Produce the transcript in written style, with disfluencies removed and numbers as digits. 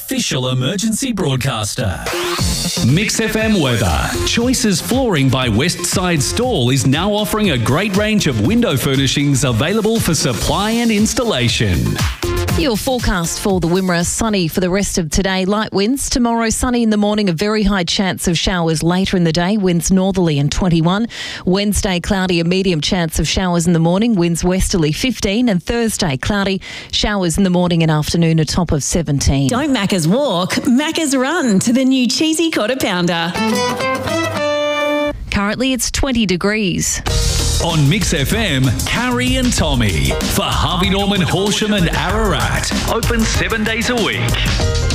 official emergency broadcaster. Mix FM weather. Choices Flooring by Westside Stall is now offering a great range of window furnishings available for supply and installation. Your forecast for the Wimmera: sunny for the rest of today. Light winds. Tomorrow, sunny in the morning, a very high chance of showers later in the day. Winds northerly and 21. Wednesday, cloudy, a medium chance of showers in the morning. Winds westerly 15. And Thursday, cloudy, showers in the morning and afternoon, a top of 17. Don't Macca's walk, Macca's run to the new cheesy quarter pounder. Currently, it's 20 degrees. On Mix FM, Carrie and Tommy for Harvey Norman, Horsham and Ararat. Open 7 days a week.